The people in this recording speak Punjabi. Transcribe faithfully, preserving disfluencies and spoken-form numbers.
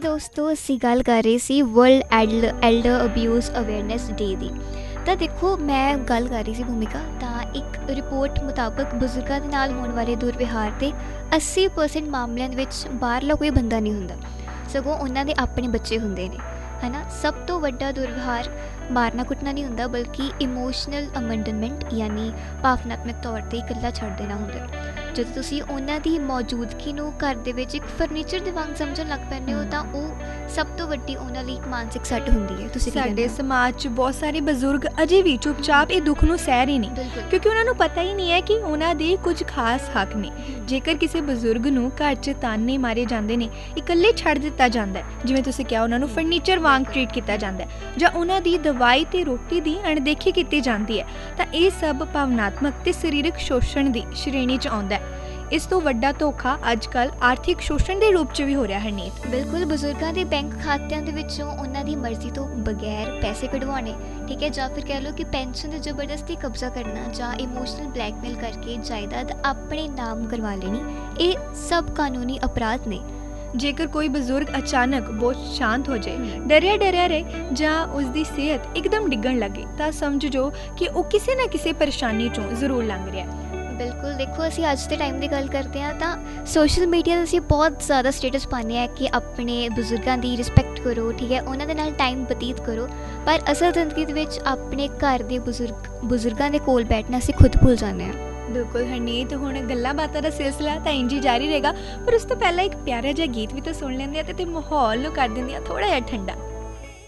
ਦੋਸਤੋ ਅਸੀਂ ਗੱਲ ਕਰ ਰਹੇ ਸੀ world idle elder abuse awareness ਡੇ ਦੀ। ਤਾਂ ਦੇਖੋ ਮੈਂ ਗੱਲ ਕਰ ਰਹੀ ਸੀ ਭੂਮਿਕਾ, ਤਾਂ ਇੱਕ ਰਿਪੋਰਟ ਮੁਤਾਬਕ ਬਜ਼ੁਰਗਾਂ ਦੇ ਨਾਲ ਹੋਣ ਵਾਲੇ ਦੁਰਵਿਹਾਰ ਦੇ ਅੱਸੀ ਪਰਸੈਂਟ ਮਾਮਲਿਆਂ ਦੇ ਵਿੱਚ ਬਾਹਰਲਾ ਕੋਈ ਬੰਦਾ ਨਹੀਂ ਹੁੰਦਾ, ਸਗੋਂ ਉਹਨਾਂ ਦੇ ਆਪਣੇ ਬੱਚੇ ਹੁੰਦੇ ਨੇ, ਹੈ ਨਾ। ਸਭ ਤੋਂ ਵੱਡਾ ਦੁਰਵਿਹਾਰ ਮਾਰਨਾ ਕੁੱਟਣਾ ਨਹੀਂ ਹੁੰਦਾ, ਬਲਕਿ ਇਮੋਸ਼ਨਲ ਅਬੰਡਨਮੈਂਟ ਯਾਨੀ ਭਾਵਨਾਤਮਕ ਤੌਰ 'ਤੇ ਇਕੱਲਾ ਛੱਡ ਦੇਣਾ ਹੁੰਦਾ। ਜਦੋਂ ਤੁਸੀਂ ਉਹਨਾਂ ਦੀ ਮੌਜੂਦਗੀ ਨੂੰ ਘਰ ਦੇ ਵਿੱਚ ਇੱਕ ਫਰਨੀਚਰ ਦੇ ਵਾਂਗ ਸਮਝਣ ਲੱਗ ਪੈਂਦੇ ਹੋ, ਤਾਂ ਉਹ ਸਭ ਤੋਂ ਵੱਡੀ ਉਹਨਾਂ ਲਈ ਇੱਕ ਮਾਨਸਿਕ ਸੱਟ ਹੁੰਦੀ ਹੈ। ਤੁਸੀਂ ਸਾਡੇ ਸਮਾਜ 'ਚ ਬਹੁਤ ਸਾਰੇ ਬਜ਼ੁਰਗ ਅਜੇ ਵੀ ਚੁੱਪਚਾਪ ਇਹ ਦੁੱਖ ਨੂੰ ਸਹਿ ਰਹੇ ਨੇ, ਕਿਉਂਕਿ ਉਹਨਾਂ ਨੂੰ ਪਤਾ ਹੀ ਨਹੀਂ ਹੈ ਕਿ ਉਹਨਾਂ ਦੇ ਕੁਝ ਖਾਸ ਹੱਕ ਨੇ। ਜੇਕਰ ਕਿਸੇ ਬਜ਼ੁਰਗ ਨੂੰ ਘਰ 'ਚ ਤਾਨੇ ਮਾਰੇ ਜਾਂਦੇ ਨੇ, ਇਕੱਲੇ ਛੱਡ ਦਿੱਤਾ ਜਾਂਦਾ ਹੈ, ਜਿਵੇਂ ਤੁਸੀਂ ਕਿਹਾ ਉਹਨਾਂ ਨੂੰ ਫਰਨੀਚਰ ਵਾਂਗ ਟਰੀਟ ਕੀਤਾ ਜਾਂਦਾ ਹੈ, ਜਾਂ ਉਹਨਾਂ ਦੀ ਦਵਾਈ ਤੇ ਰੋਟੀ ਦੀ ਅਣਦੇਖੀ ਕੀਤੀ ਜਾਂਦੀ ਹੈ, ਤਾਂ ਇਹ ਸਭ ਭਾਵਨਾਤਮਕ ਤੇ ਸਰੀਰਕ ਸ਼ੋਸ਼ਣ ਦੀ ਸ਼੍ਰੇਣੀ 'ਚ ਆਉਂਦਾ ਹੈ। ਇਸ ਤੋਂ ਵੱਡਾ ਧੋਖਾ ਅੱਜ ਕੱਲ੍ਹ ਆਰਥਿਕ ਸ਼ੋਸ਼ਣ ਦੇ ਰੂਪ 'ਚ ਵੀ ਹੋ ਰਿਹਾ ਹੈ। ਨੀਤ ਬਿਲਕੁਲ, ਬਜ਼ੁਰਗਾਂ ਦੇ ਬੈਂਕ ਖਾਤਿਆਂ ਦੇ ਵਿੱਚੋਂ ਉਹਨਾਂ ਦੀ ਮਰਜ਼ੀ ਤੋਂ ਬਗੈਰ ਪੈਸੇ ਕਢਵਾਉਣੇ, ਠੀਕ ਹੈ, ਜਾਂ ਫਿਰ ਕਹਿ ਲਓ ਕਿ ਪੈਨਸ਼ਨ ਦੇ ਜ਼ਬਰਦਸਤੀ ਕਬਜ਼ਾ ਕਰਨਾ, ਜਾਂ ਇਮੋਸ਼ਨਲ ਬਲੈਕਮੇਲ ਕਰਕੇ ਜਾਇਦਾਦ ਆਪਣੇ ਨਾਮ ਕਰਵਾ ਲੈਣੀ, ਇਹ ਸਭ ਕਾਨੂੰਨੀ ਅਪਰਾਧ ਨੇ। ਜੇਕਰ ਕੋਈ ਬਜ਼ੁਰਗ ਅਚਾਨਕ ਬਹੁਤ ਸ਼ਾਂਤ ਹੋ ਜਾਏ, ਡਰਿਆ ਡਰਿਆ ਰਹੇ, ਜਾਂ ਉਸਦੀ ਸਿਹਤ ਇੱਕਦਮ ਡਿੱਗਣ ਲੱਗੇ, ਤਾਂ ਸਮਝ ਜੋ ਕਿ ਉਹ ਕਿਸੇ ਨਾ ਕਿਸੇ ਪਰੇਸ਼ਾਨੀ 'ਚੋਂ ਜ਼ਰੂਰ ਲੰਘ ਰਿਹਾ ਹੈ। ਬਿਲਕੁਲ, ਦੇਖੋ ਅਸੀਂ ਅੱਜ ਦੇ ਟਾਈਮ ਦੀ ਗੱਲ ਕਰਦੇ ਹਾਂ ਤਾਂ ਸੋਸ਼ਲ ਮੀਡੀਆ 'ਤੇ ਅਸੀਂ ਬਹੁਤ ਜ਼ਿਆਦਾ ਸਟੇਟਸ ਪਾਉਂਦੇ ਹਾਂ ਕਿ ਆਪਣੇ ਬਜ਼ੁਰਗਾਂ ਦੀ ਰਿਸਪੈਕਟ ਕਰੋ, ਠੀਕ ਹੈ, ਉਹਨਾਂ ਦੇ ਨਾਲ ਟਾਈਮ ਬਤੀਤ ਕਰੋ, ਪਰ ਅਸਲ ਜ਼ਿੰਦਗੀ ਦੇ ਵਿੱਚ ਆਪਣੇ ਘਰ ਦੇ ਬਜ਼ੁਰਗ ਬਜ਼ੁਰਗਾਂ ਦੇ ਕੋਲ ਬੈਠਣਾ ਅਸੀਂ ਖੁਦ ਭੁੱਲ ਜਾਂਦੇ ਹਾਂ। ਬਿਲਕੁਲ ਹਰਨੀਤ, ਹੁਣ ਗੱਲਾਂ ਬਾਤਾਂ ਦਾ ਸਿਲਸਿਲਾ ਤਾਂ ਇੰਝ ਹੀ ਜਾਰੀ ਰਹੇਗਾ, ਪਰ ਉਸ ਤੋਂ ਪਹਿਲਾਂ ਇੱਕ ਪਿਆਰਾ ਜਿਹਾ ਗੀਤ ਵੀ ਤਾਂ ਸੁਣ ਲੈਂਦੇ ਆ ਤੇ ਮਾਹੌਲ ਨੂੰ ਕਰ ਦਿੰਦੇ ਆ ਥੋੜ੍ਹਾ ਜਿਹਾ ਠੰਡਾ।